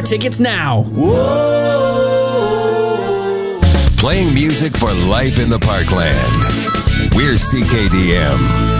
tickets now. Playing music for life in the Parkland. We're CKDM.